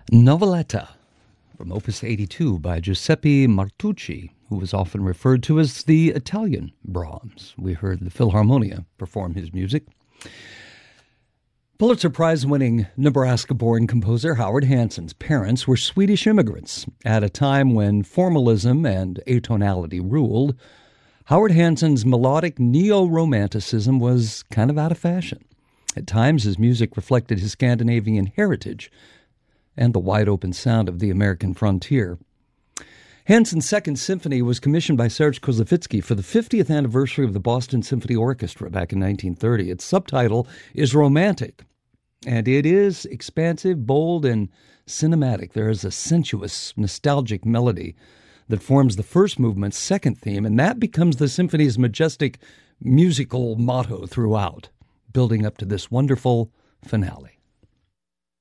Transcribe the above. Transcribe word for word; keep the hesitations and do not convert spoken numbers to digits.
Noveletta from Opus eighty-two by Giuseppe Martucci, who was often referred to as the Italian Brahms. We heard the Philharmonia perform his music. Pulitzer Prize-winning Nebraska-born composer Howard Hanson's parents were Swedish immigrants. At a time when formalism and atonality ruled, Howard Hanson's melodic neo-romanticism was kind of out of fashion. At times, his music reflected his Scandinavian heritage and the wide-open sound of the American frontier. Hanson's Second Symphony was commissioned by Serge Kozelwitsky for the fiftieth anniversary of the Boston Symphony Orchestra back in nineteen thirty. Its subtitle is Romantic, and it is expansive, bold, and cinematic. There is a sensuous, nostalgic melody that forms the first movement's second theme, and that becomes the symphony's majestic musical motto throughout, building up to this wonderful finale.